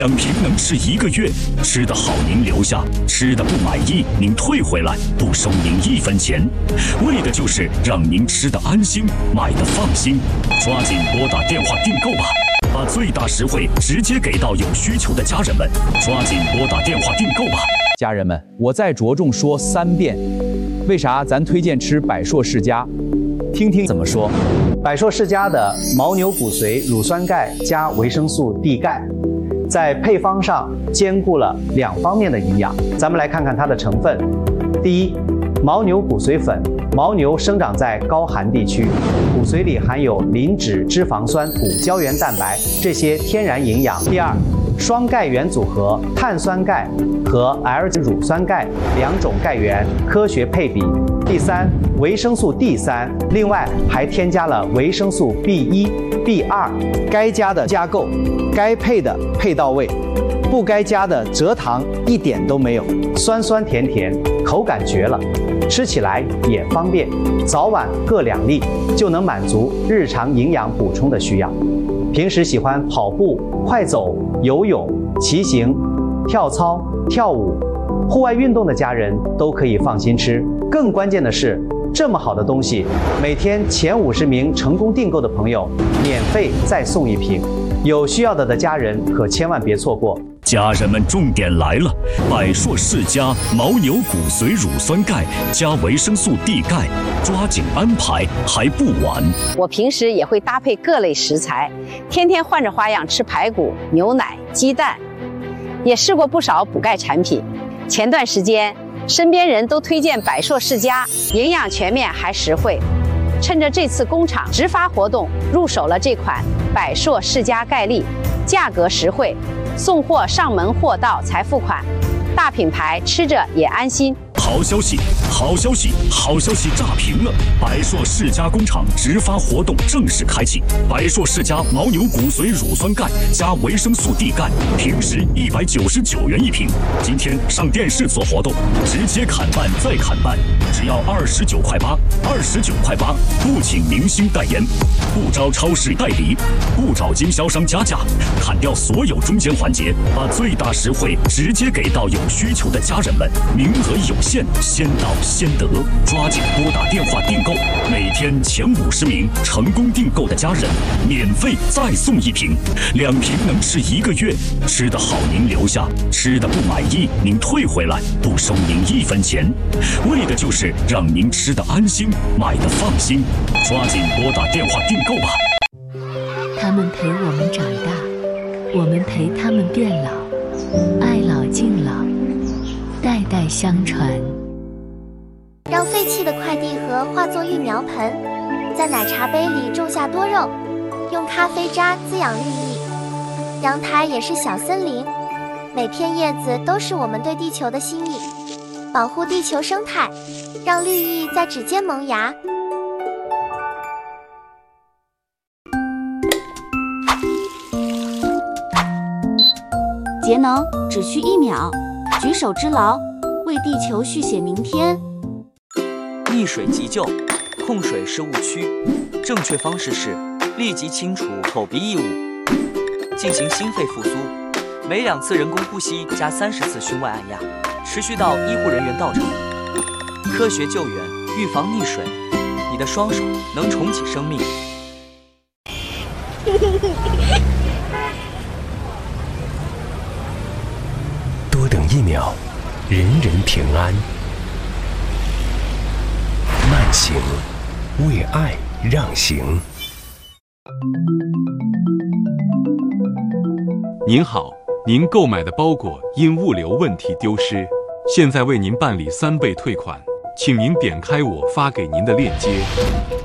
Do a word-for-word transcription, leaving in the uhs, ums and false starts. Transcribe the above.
两瓶能吃一个月，吃得好您留下，吃得不满意您退回来，不收您一分钱，为的就是让您吃得安心，买得放心。抓紧拨打电话订购吧，把最大实惠直接给到有需求的家人们。抓紧拨打电话订购吧， 家人们，我再着重说三遍，为啥咱推荐吃百硕世家？听听怎么说。百硕世家的牦牛骨髓乳酸钙加维生素 D 钙。在配方上兼顾了两方面的营养，咱们来看看它的成分。第一，牦牛骨髓粉，牦牛生长在高寒地区，骨髓里含有磷脂脂肪酸、骨胶原蛋白这些天然营养。第二，双钙原组合，碳酸钙和 L 乳酸钙两种钙源科学配比。第三，维生素 D 三，另外还添加了维生素 B 一、B 二，该加的加够，该配的配到位，不该加的蔗糖一点都没有，酸酸甜甜，口感绝了，吃起来也方便，早晚各两粒就能满足日常营养补充的需要。平时喜欢跑步、快走、游泳、骑行、跳操、跳舞、户外运动的家人都可以放心吃。更关键的是，这么好的东西，每天前五十名成功订购的朋友，免费再送一瓶。有需要的的家人可千万别错过。 家人们，重点来了！百硕世家牦牛骨髓乳酸钙加维生素 D 钙，抓紧安排，还不晚。 我平时也会搭配各类食材，天天换着花样吃排骨、牛奶、鸡蛋，也试过不少补钙产品。前段时间，身边人都推荐百硕世家，营养全面还实惠。趁着这次工厂直发活动，入手了这款百硕世家钙粒，价格实惠，送货上门货到才付款，大品牌吃着也安心。 好消息，好消息，好消息炸屏了！百硕世家工厂直发活动正式开启，百硕世家牦牛骨髓乳酸钙加维生素 D 钙，平时一百九十九元一瓶，今天上电视做活动，直接砍半再砍半，只要二十九块八，二十九块八，不请明星代言，不招超市代理，不找经销商加价，砍掉所有中间环节，把最大实惠直接给到有需求的家人们，名额有限。先到先得，抓紧拨打电话订购，每天前五十名成功订购的家人，免费再送一瓶，两瓶能吃一个月，吃得好您留下，吃得不满意您退回来，不收您一分钱，为的就是让您吃得安心，买得放心。抓紧拨打电话订购吧。 他们陪我们长大，我们陪他们变老，爱老敬老，代代相传。 让废弃的快递盒化作育苗盆，在奶茶杯里种下多肉，用咖啡渣滋养绿意。阳台也是小森林，每片叶子都是我们对地球的心意。保护地球生态，让绿意在指尖萌芽。 节能只需一秒，举手之劳，为地球续写明天。 溺水急救，控水是误区，正确方式是立即清除口鼻异物，进行心肺复苏，每两次人工呼吸加三十次胸外按压，持续到医护人员到场。科学救援，预防溺水，你的双手能重启生命。 多等一秒，人人平安。慢行，为爱让行。 您好，您购买的包裹因物流问题丢失，现在为您办理三倍退款，请您点开我发给您的链接。